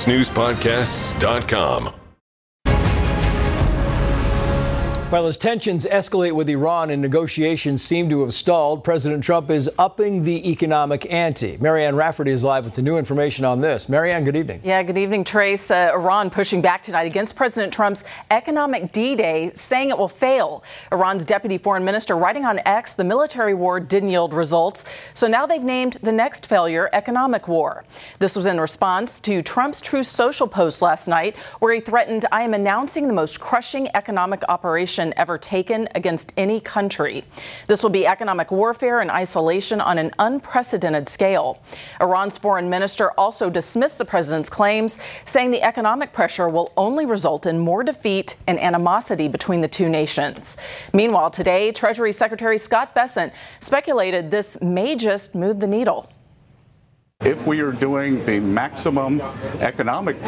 foxnewspodcasts.com. Well, as tensions escalate with Iran and negotiations seem to have stalled, President Trump is upping the economic ante. Marianne Rafferty is live with the new information on this. Marianne, good evening. Yeah, good evening, Trace. Iran pushing back tonight against President Trump's economic D-Day, saying it will fail. Iran's deputy foreign minister writing on X, the military war didn't yield results. So now they've named the next failure economic war. This was in response to Trump's Truth Social post last night, where he threatened, "I am announcing the most crushing economic operation ever taken against any country. This will be economic warfare and isolation on an unprecedented scale." Iran's foreign minister also dismissed the president's claims, saying the economic pressure will only result in more defeat and animosity between the two nations. Meanwhile, today, Treasury Secretary Scott Bessent speculated this may just move the needle. If we are doing the maximum economic